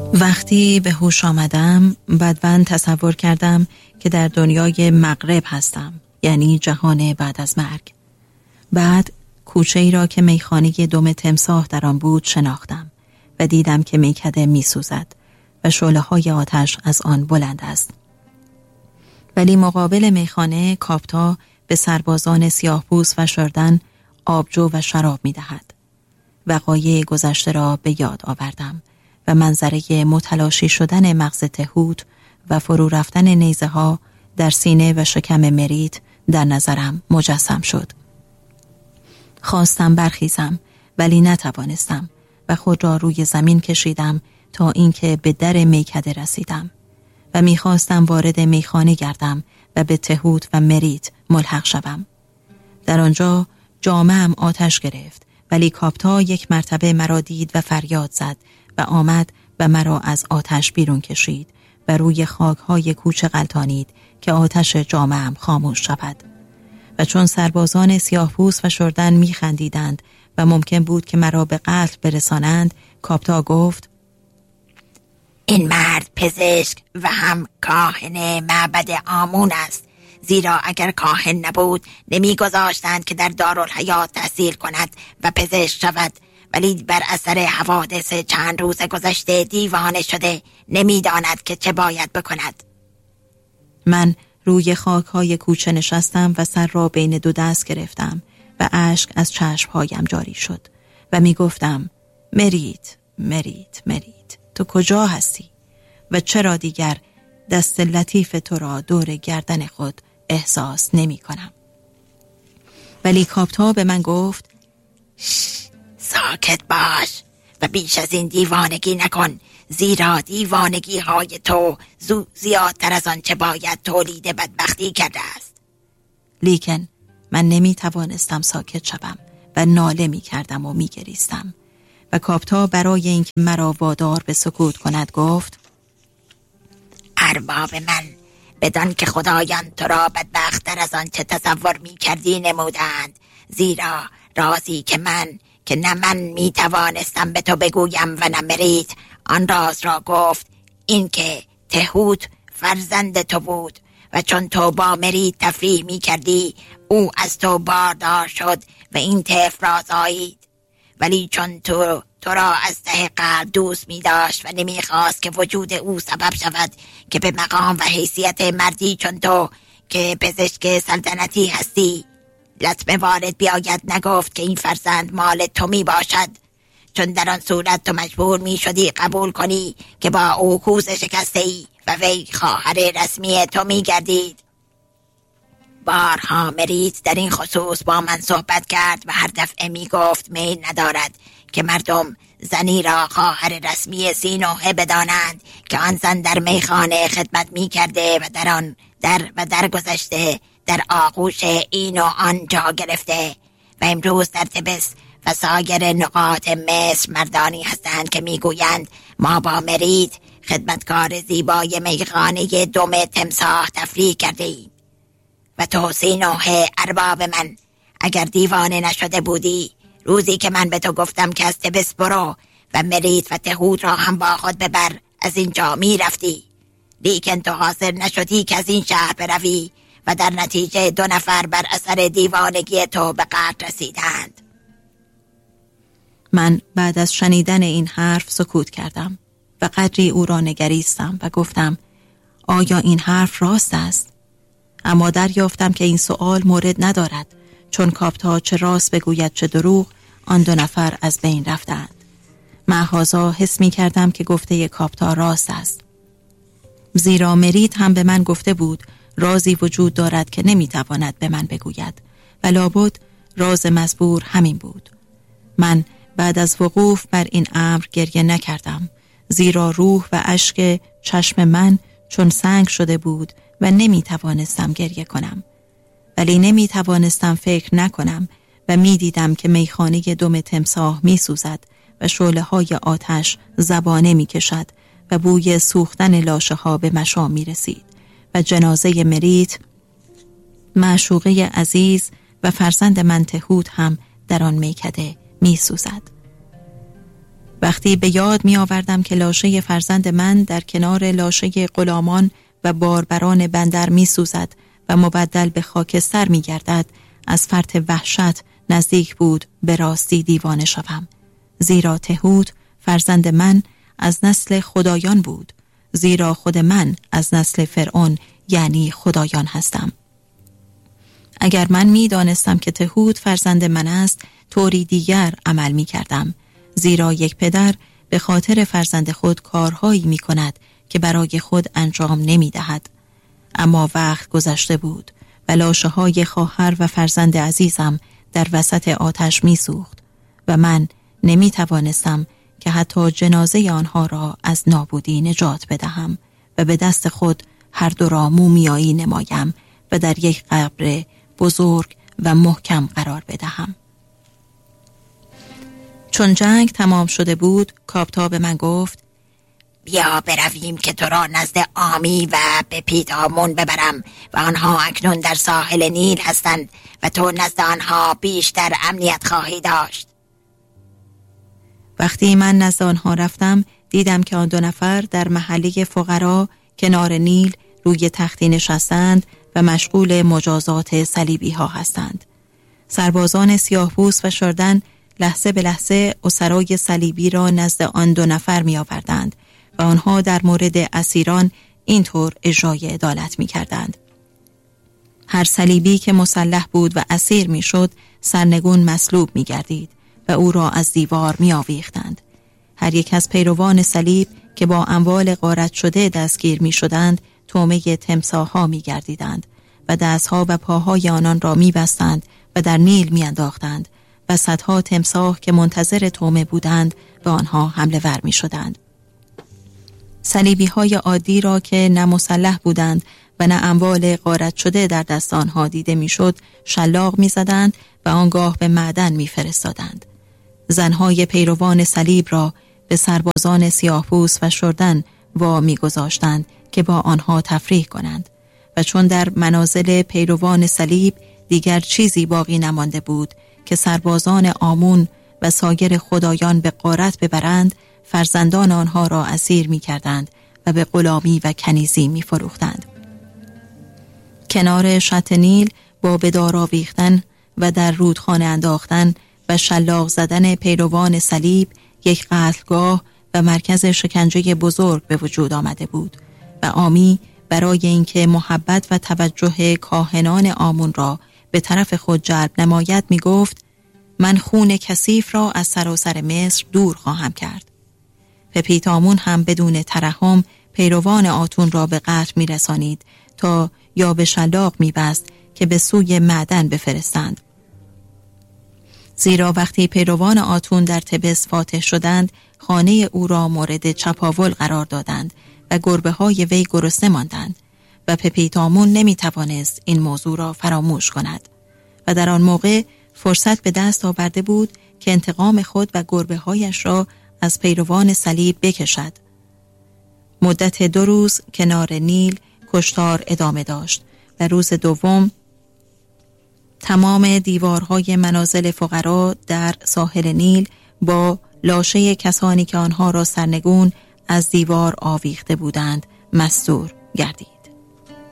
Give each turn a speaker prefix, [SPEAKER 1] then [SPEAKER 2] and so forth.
[SPEAKER 1] وقتی به هوش آمدم بدوند تصور کردم که در دنیای مغرب هستم، یعنی جهان بعد از مرگ. بعد کوچه‌ای را که میخانه دم تمساح در آن بود شناختم و دیدم که میکده میسوزد و شعله‌های آتش از آن بلند است. ولی مقابل میخانه کاپتا به سربازان سیاه‌پوست و شردن آبجو و شراب میدهد. وقایع گذشته را به یاد آوردم و منظره متلاشی شدن مغز تهوت و فرو رفتن نیزه ها در سینه و شکم مریت در نظرم مجسم شد. خواستم برخیزم ولی نتوانستم و خود را روی زمین کشیدم تا اینکه به در میکده رسیدم و میخواستم وارد میخانه گردم و به تهوت و مریت ملحق شوم. در آنجا جامه‌ام آتش گرفت، ولی کاپتا یک مرتبه مرا دید و فریاد زد و آمد و مرا از آتش بیرون کشید و روی خاک‌های کوچه غلتانید که آتش جامه‌ام خاموش شود. و چون سربازان سیاه‌پوست و شردن می‌خندیدند و ممکن بود که مرا به قتل برسانند، کاپتا گفت:
[SPEAKER 2] این مرد پزشک و هم کاهن معبد آمون است، زیرا اگر کاهن نبود نمیگذاشتند که در دارالحیات تحصیل کند و پزشک شود، ولی بر اثر حوادث چند روز گذشته دیوانه شده، نمیداند که چه باید بکند.
[SPEAKER 1] من روی خاک‌های کوچه نشستم و سر را بین دو دست گرفتم و اشک از چشم‌هایم جاری شد و میگفتم: مریت، مریت، مریت، تو کجا هستی؟ و چرا دیگر دست لطیف تو را دور گردن خود احساس نمی کنم؟ ولی کاپتا به من گفت:
[SPEAKER 2] ساکت باش و بیش از این دیوانگی نکن، زیرا دیوانگی های تو زیادتر از آن چه باید تولید بدبختی کرده است.
[SPEAKER 1] لیکن من نمی توانستم ساکت شوم و ناله می کردم و می گریستم و کاپتا برای اینکه مرا وادار به سکوت کند گفت:
[SPEAKER 2] ارباب من، بدان که خدایان تو را بدبخت‌تر از آن چه تصور می کردی نمودند، زیرا رازی که نه من می توانستم به تو بگویم و نه مریت آن راز را گفت، این که تهوت فرزند تو بود و چون تو با مریت تفریح می کردی او از تو باردار شد و این طفل را زایید. ولی چون تو را از ته قلب دوست می داشت و نمی خواست که وجود او سبب شود که به مقام و حیثیت مردی چون تو که پزشک سلطنتی هستی لطمه وارد بیاید، نگفت که این فرزند مال تو می باشد، چون در آن صورت تو مجبور می شدی قبول کنی که با او کوزه شکسته ای و وی خواهر رسمی تو می گردید. بارها مریت در این خصوص با من صحبت کرد و هر دفعه می گفت میل ندارد که مردم زنی را خواهر رسمی سینوحه بدانند که آن زن در میخانه خدمت می کرده و در گذشته در آغوش این و آن جا گرفته و امروز در تبس و سایر نقاط مصر مردانی هستند که میگویند ما با مریت خدمتکار زیبای میخانه دم تمساح تفریح کرده ایم. و تو سینوحه ارباب من، اگر دیوانه نشده بودی روزی که من به تو گفتم که از تبس برو و مریت و تهوت را هم با خود ببر از اینجا می رفتی، لیکن تو حاضر نشدی که از این شهر بروی و در نتیجه 2 نفر بر اثر دیوانگی تو به قتل رسیدند.
[SPEAKER 1] من بعد از شنیدن این حرف سکوت کردم و قدری او را نگریستم و گفتم: آیا این حرف راست است؟ اما دریافتم که این سؤال مورد ندارد، چون کاپتا چه راست بگوید چه دروغ، آن 2 نفر از بین رفتند. معهازا حس می کردم که گفته کاپتا راست است، زیرا مریت هم به من گفته بود رازی وجود دارد که نمی تواند به من بگوید و لابد راز مزبور همین بود. من بعد از وقوف بر این امر گریه نکردم، زیرا روح و اشک چشم من چون سنگ شده بود و نمی توانستم گریه کنم. ولی نمی توانستم فکر نکنم و می دیدم که میخانه دم تمساح می سوزد و شعله های آتش زبانه می کشد و بوی سوختن لاشه ها به مشام می رسید و جنازه مریت، معشوقه عزیز و فرزند من تهوت هم در آن میکده می سوزد. وقتی به یاد می آوردم که لاشه فرزند من در کنار لاشه غلامان و باربران بندر می سوزد و مبدل به خاکستر می گردد، از فرط وحشت نزدیک بود به راستی دیوانه شوم. زیرا تهود فرزند من از نسل خدایان بود، زیرا خود من از نسل فرعون یعنی خدایان هستم. اگر من می دانستم که تهود فرزند من است، طوری دیگر عمل می کردم، زیرا یک پدر به خاطر فرزند خود کارهایی می کند که برای خود انجام نمی دهد. اما وقت گذشته بود و لاشه های خواهر و فرزند عزیزم در وسط آتش می سوخت و من نمی توانستم که حتی جنازه آنها را از نابودی نجات بدهم و به دست خود هر دو را مومیایی نمایم و در یک قبر بزرگ و محکم قرار بدهم. چون جنگ تمام شده بود، کاپتا به من گفت:
[SPEAKER 2] بیا برویم که تو را نزد آمی و به پیتامون ببرم و آنها اکنون در ساحل نیل هستند و تو نزد آنها بیشتر امنیت خواهی داشت.
[SPEAKER 1] وقتی من نزد آنها رفتم، دیدم که آن دو نفر در محله فقرا کنار نیل روی تختی نشستند و مشغول مجازات صلیبی ها هستند. سربازان سیاه‌پوست و شردن لحظه به لحظه اسرای صلیبی را نزد آن دو نفر می آوردند و آنها در مورد اسیران اینطور اجرای عدالت می کردند: هر صلیبی که مسلح بود و اسیر می شد، سرنگون مصلوب می گردید و او را از دیوار می آویختند. هر یک از پیروان صلیب که با اموال غارت شده دستگیر می شدند، طعمه تمساح‌ها می گردیدند و دستها و پاهای آنان را می بستند و در نیل می انداختند و صدها تمساح که منتظر طعمه بودند به آنها حمله ور می شدند. صلیبی های عادی را که نه مسلح بودند و نه اموال غارت شده در دست آنها دیده می شد، شلاق می زدند و آنگاه به معدن می فرستادند. زنهای پیروان صلیب را به سربازان سیاه‌پوست و شردن وامی گذاشتند که با آنها تفریح کنند و چون در منازل پیروان صلیب دیگر چیزی باقی نمانده بود که سربازان آمون و سایر خدایان به غارت ببرند، فرزندان آنها را اسیر می کردند و به غلامی و کنیزی می فروختند. کنار شط نیل با به دار آویختن و در رودخانه انداختن و شلاق زدن پیروان صلیب یک قتلگاه و مرکز شکنجه بزرگ به وجود آمده بود و آمی برای اینکه محبت و توجه کاهنان آمون را به طرف خود جلب نماید می گفت: من خون کثیف را از سراسر مصر دور خواهم کرد. پیتامون هم بدون ترحم پیروان آتون را به قتل می رسانید تا یا به شلاق می بست که به سوی معدن بفرستند. زیرا وقتی پیروان آتون در تبس فاتح شدند، خانه او را مورد چپاول قرار دادند و گربه های وی گرسنه ماندند و پیتامون نمی توانست این موضوع را فراموش کند و در آن موقع فرصت به دست آورده بود که انتقام خود و گربه هایش را از پیروان صلیب بکشد. مدت 2 روز کنار نیل کشتار ادامه داشت و روز دوم تمام دیوارهای منازل فقرا در ساحل نیل با لاشه کسانی که آنها را سرنگون از دیوار آویخته بودند مستور گردید.